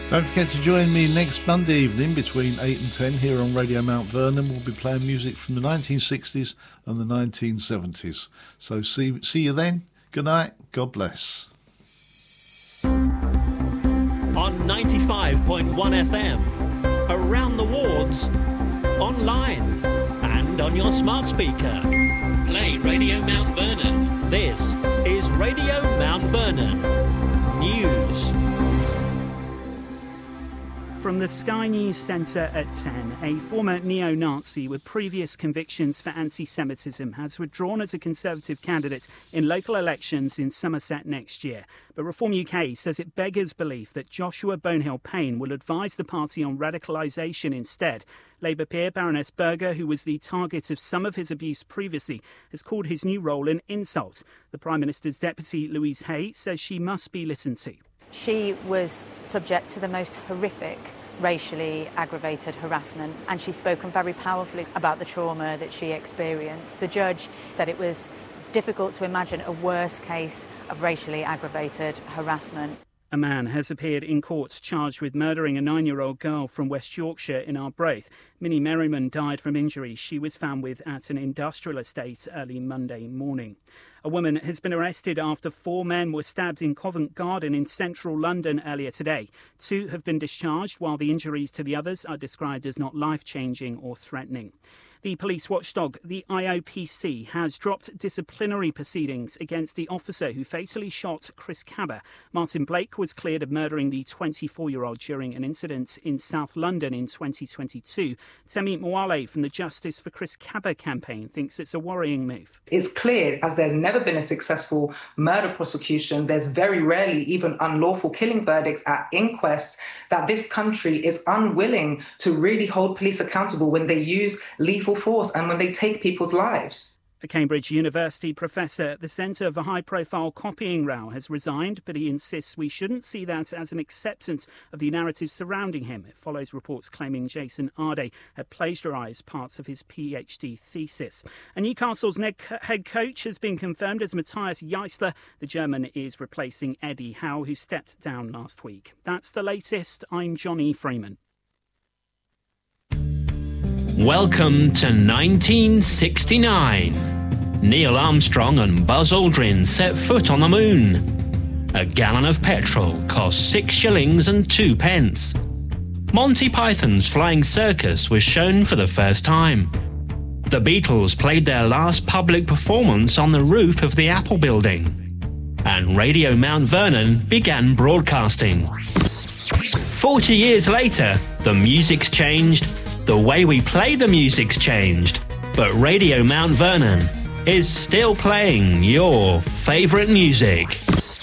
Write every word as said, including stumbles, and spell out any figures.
Don't forget to join me next Monday evening between eight and ten here on Radio Mount Vernon. We'll be playing music from the nineteen sixties and the nineteen seventies. So see, see you then. Good night. God bless. On ninety-five point one F M, around the wards, online and on your smart speaker. Play Radio Mount Vernon. This is Radio Mount Vernon News. From the Sky News Centre at ten, a former neo-Nazi with previous convictions for anti-Semitism has withdrawn as a Conservative candidate in local elections in Somerset next year. But Reform U K says it beggars belief that Joshua Bonehill-Payne will advise the party on radicalisation instead. Labour peer Baroness Berger, who was the target of some of his abuse previously, has called his new role an insult. The Prime Minister's deputy, Louise Hay, says she must be listened to. She was subject to the most horrific racially aggravated harassment, and she's spoken very powerfully about the trauma that she experienced. The judge said it was difficult to imagine a worse case of racially aggravated harassment. A man has appeared in court charged with murdering a nine-year-old girl from West Yorkshire in Arbroath. Minnie Merriman died from injuries she was found with at an industrial estate early Monday morning. A woman has been arrested after four men were stabbed in Covent Garden in central London earlier today. Two have been discharged, while the injuries to the others are described as not life-changing or threatening. The police watchdog, the I O P C, has dropped disciplinary proceedings against the officer who fatally shot Chris Cabba. Martin Blake was cleared of murdering the twenty-four-year-old during an incident in South London in twenty twenty-two. Temi Mwale from the Justice for Chris Cabba campaign thinks it's a worrying move. It's clear, as there's never been a successful murder prosecution, there's very rarely even unlawful killing verdicts at inquests, that this country is unwilling to really hold police accountable when they use lethal force and when they take people's lives. A Cambridge University professor at the centre of a high-profile copying row has resigned, but he insists we shouldn't see that as an acceptance of the narrative surrounding him. It follows reports claiming Jason Arde had plagiarised parts of his PhD thesis. And Newcastle's head coach has been confirmed as Matthias Geisler. The German is replacing Eddie Howe, who stepped down last week. That's the latest. I'm Johnny Freeman. Welcome to nineteen sixty-nine. Neil Armstrong and Buzz Aldrin set foot on the moon. A gallon of petrol cost six shillings and two pence. Monty Python's Flying Circus was shown for the first time. The Beatles played their last public performance on the roof of the Apple building. And Radio Mount Vernon began broadcasting. Forty years later, the music's changed. The way we play the music's changed, but Radio Mount Vernon is still playing your favourite music.